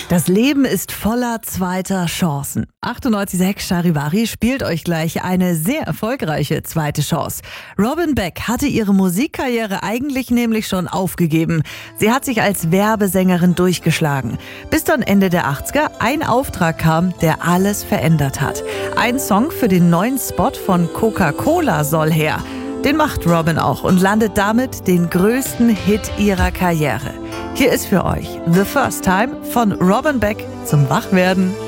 Das Leben ist voller zweiter Chancen. 98.6 Charivari spielt euch gleich eine sehr erfolgreiche zweite Chance. Robin Beck hatte ihre Musikkarriere eigentlich nämlich schon aufgegeben. Sie hat sich als Werbesängerin durchgeschlagen. Bis dann Ende der 80er ein Auftrag kam, der alles verändert hat. Ein Song für den neuen Spot von Coca-Cola soll her. Den macht Robin auch und landet damit den größten Hit ihrer Karriere. Hier ist für euch The First Time von Robin Beck zum Wachwerden.